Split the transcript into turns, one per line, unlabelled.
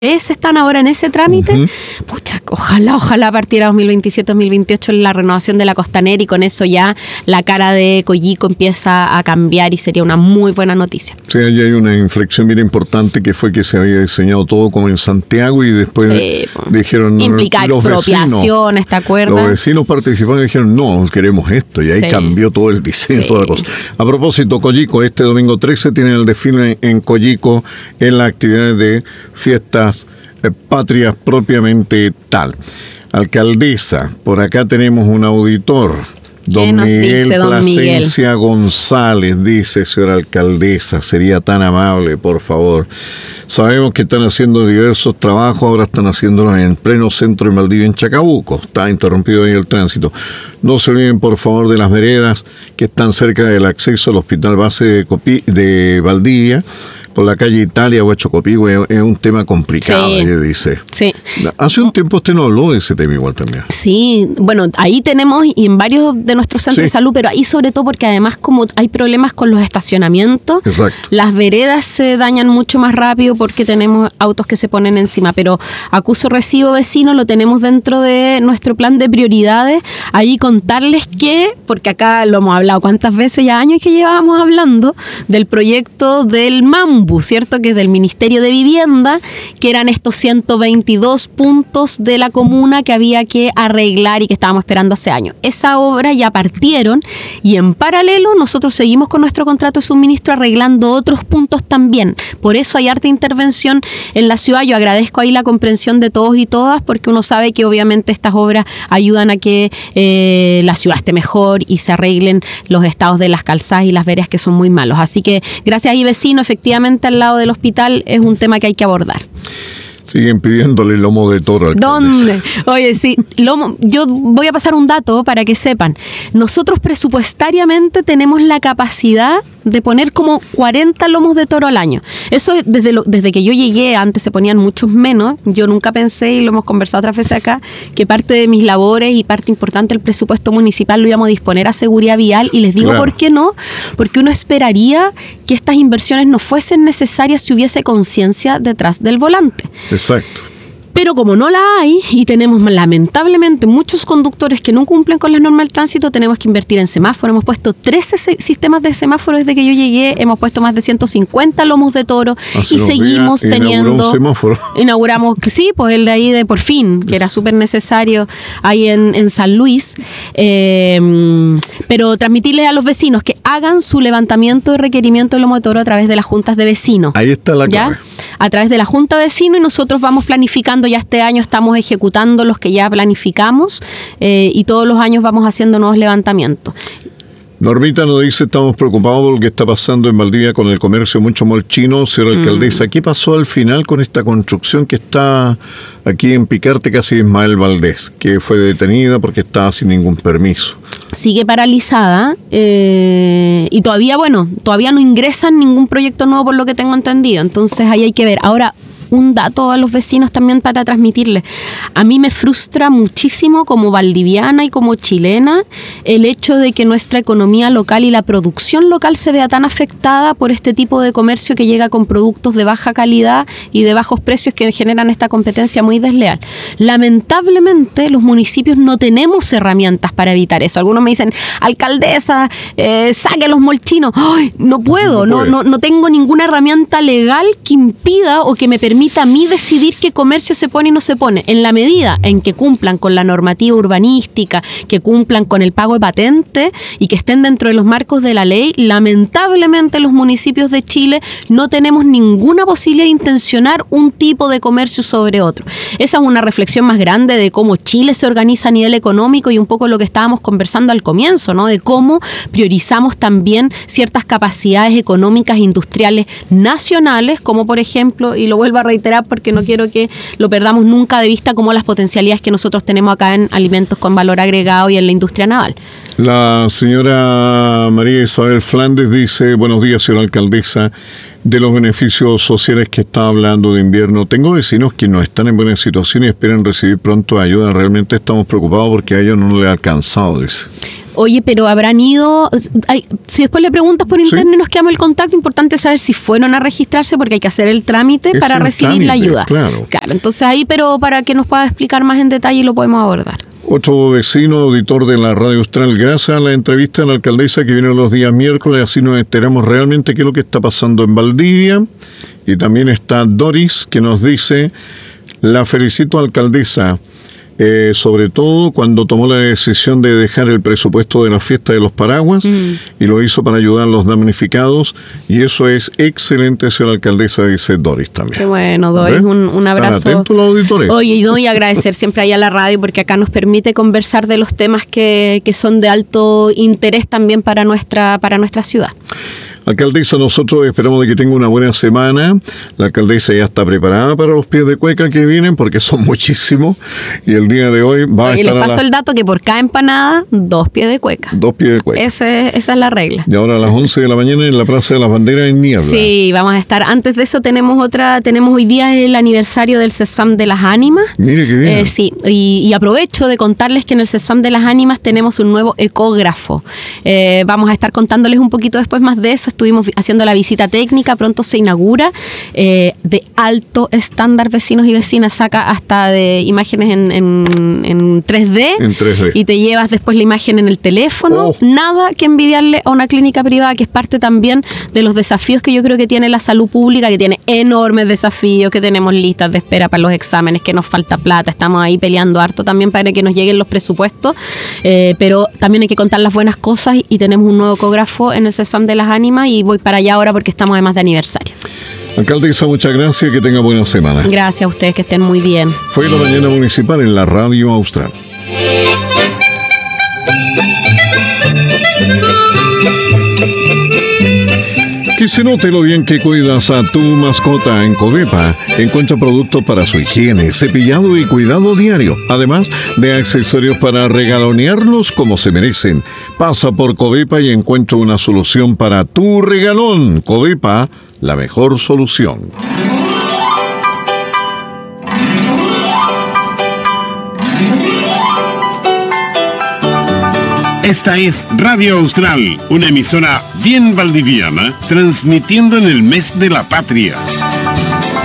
están ahora en ese trámite. Pucha, ojalá a partir de 2027-2028 la renovación de la costanera, y con eso ya la cara de Coyico empieza a cambiar y sería una muy buena noticia.
Sí, ahí hay una inflexión bien importante, que fue que se había diseñado todo como en Santiago y después dijeron...
Implica expropiaciones, ¿te acuerdas?
Los vecinos participaron y dijeron, no, queremos esto, y ahí cambió todo el diseño, toda la cosa. A propósito, Coyico, este domingo 13 tienen el desfile en Coyico en las actividades de fiestas patrias propiamente tal. Alcaldesa, por acá tenemos un auditor. Don Miguel Plasencia González dice: señora alcaldesa, sería tan amable, por favor. Sabemos que están haciendo diversos trabajos, ahora están haciéndolos en pleno centro de Valdivia, en Chacabuco. Está interrumpido ahí el tránsito. No se olviden, por favor, de las veredas que están cerca del acceso al hospital base de Valdivia, por la calle Italia o Chocopigüe. Es un tema complicado, dice.
Sí.
Hace un tiempo usted no habló de ese tema igual también.
Sí, bueno, ahí tenemos, y en varios de nuestros centros de salud, pero ahí sobre todo porque además como hay problemas con los estacionamientos, las veredas se dañan mucho más rápido porque tenemos autos que se ponen encima, pero acuso recibo vecino lo tenemos dentro de nuestro plan de prioridades. Ahí contarles que, porque acá lo hemos hablado cuántas veces, ya años que llevábamos hablando del proyecto del MAMBU, ¿cierto? Que es del Ministerio de Vivienda, que eran estos 122 puntos de la comuna que había que arreglar y que estábamos esperando hace años. Esa obra ya partieron y en paralelo nosotros seguimos con nuestro contrato de suministro arreglando otros puntos también. Por eso hay harta intervención en la ciudad. Yo agradezco ahí la comprensión de todos y todas, porque uno sabe que obviamente estas obras ayudan a que la ciudad esté mejor y se arreglen los estados de las calzadas y las veredas que son muy malos. Así que gracias ahí, vecino, efectivamente al lado del hospital es un tema que hay que abordar.
Siguen pidiéndole lomo de toro al
¿Dónde? Oye, sí, lomo. Yo voy a pasar un dato para que sepan. Nosotros presupuestariamente tenemos la capacidad de poner como 40 lomos de toro al año. Eso desde que yo llegué, antes se ponían muchos menos. Yo nunca pensé, y lo hemos conversado otras veces acá, que parte de mis labores y parte importante del presupuesto municipal lo íbamos a disponer a seguridad vial. Y les digo por qué no. Porque uno esperaría que estas inversiones no fuesen necesarias si hubiese conciencia detrás del volante.
Exacto.
Pero como no la hay y tenemos lamentablemente muchos conductores que no cumplen con las normas del tránsito, tenemos que invertir en semáforos. Hemos puesto 13 sistemas de semáforos desde que yo llegué, hemos puesto más de 150 lomos de toro y seguimos teniendo... Inauguramos, sí, pues el de ahí de Por Fin, que era súper necesario ahí en San Luis. Pero transmitirles a los vecinos que hagan su levantamiento de requerimiento de lomo de toro a través de las juntas de vecinos.
Ahí está la clave.
A través de la Junta de Vecinos, y nosotros vamos planificando, ya este año estamos ejecutando los que ya planificamos y todos los años vamos haciendo nuevos levantamientos.
Normita nos dice: estamos preocupados por lo que está pasando en Valdivia con el comercio, mucho mall chino. Señora alcaldesa, ¿qué pasó al final con esta construcción que está aquí en Picarte, casi Ismael Valdés, que fue detenida porque estaba sin ningún permiso?
Sigue paralizada y todavía no ingresan ningún proyecto nuevo por lo que tengo entendido. Entonces ahí hay que ver. Ahora, un dato a los vecinos también para transmitirles. A mí me frustra muchísimo como valdiviana y como chilena el hecho de que nuestra economía local y la producción local se vea tan afectada por este tipo de comercio que llega con productos de baja calidad y de bajos precios que generan esta competencia muy desleal. Lamentablemente los municipios no tenemos herramientas para evitar eso. Algunos me dicen: alcaldesa, saque a los molchinos. ¡Ay, no puedo! No tengo ninguna herramienta legal que impida o que me permita a mí decidir qué comercio se pone y no se pone. En la medida en que cumplan con la normativa urbanística, que cumplan con el pago de patente y que estén dentro de los marcos de la ley, lamentablemente los municipios de Chile no tenemos ninguna posibilidad de intencionar un tipo de comercio sobre otro. Esa es una reflexión más grande de cómo Chile se organiza a nivel económico y un poco lo que estábamos conversando al comienzo, ¿no? De cómo priorizamos también ciertas capacidades económicas e industriales nacionales, como por ejemplo, y lo vuelvo a reiterar porque no quiero que lo perdamos nunca de vista, como las potencialidades que nosotros tenemos acá en alimentos con valor agregado y en la industria naval.
La señora María Isabel Flandes dice: buenos días, señora alcaldesa. De los beneficios sociales que está hablando de invierno, tengo vecinos que no están en buena situación y esperan recibir pronto ayuda. Realmente estamos preocupados porque a ellos no les ha alcanzado, dice.
Oye, pero habrán ido, si después le preguntas por internet nos quedamos el contacto, importante saber si fueron a registrarse porque hay que hacer el trámite para recibir la ayuda.
Claro,
entonces ahí, pero para que nos pueda explicar más en detalle lo podemos abordar.
Otro vecino, auditor de la Radio Austral, gracias a la entrevista a la alcaldesa que viene los días miércoles, así nos enteramos realmente qué es lo que está pasando en Valdivia. Y también está Doris, que nos dice: la felicito, alcaldesa, sobre todo cuando tomó la decisión de dejar el presupuesto de la fiesta de los paraguas y lo hizo para ayudar a los damnificados, y eso es excelente, señora alcaldesa, dice Doris también.
Qué bueno, Doris, un abrazo.
Están atentos los auditores.
Oye, y agradecer siempre ahí a la radio porque acá nos permite conversar de los temas que son de alto interés también para nuestra ciudad.
Alcaldesa, nosotros esperamos de que tenga una buena semana. La alcaldesa ya está preparada para los pies de cueca que vienen, porque son muchísimos. Y el día de hoy va a estar.
Y les paso el dato que por cada empanada, 2 pies de cueca.
2 pies de cueca.
Esa es la regla.
Y ahora a las 11 de la mañana en la Plaza de las Banderas en Niebla.
Sí, vamos a estar. Antes de eso tenemos hoy día el aniversario del CESFAM de las Ánimas.
Mire qué bien.
Sí, y aprovecho de contarles que en el CESFAM de las Ánimas tenemos un nuevo ecógrafo. Vamos a estar contándoles un poquito después más de eso. Estuvimos haciendo la visita técnica, pronto se inaugura, de alto estándar, vecinos y vecinas, saca hasta de imágenes en 3D,
en 3D,
y te llevas después la imagen en el teléfono. Nada que envidiarle a una clínica privada, que es parte también de los desafíos que yo creo que tiene la salud pública, que tiene enormes desafíos, que tenemos listas de espera para los exámenes, que nos falta plata, estamos ahí peleando harto también para que nos lleguen los presupuestos, pero también hay que contar las buenas cosas, y tenemos un nuevo ecógrafo en el CESFAM de las Ánimas, y voy para allá ahora porque estamos además de aniversario.
Alcaldesa, muchas gracias, que tenga buena semana.
Gracias a ustedes, que estén muy bien.
Fue la mañana municipal en la Radio Austral. Que se note lo bien que cuidas a tu mascota. En Covepa encuentra productos para su higiene, cepillado y cuidado diario, además de accesorios para regalonearlos como se merecen. Pasa por Covepa y encuentra una solución para tu regalón. Covepa, la mejor solución.
Esta es Radio Austral, una emisora bien valdiviana, transmitiendo en el mes de la patria.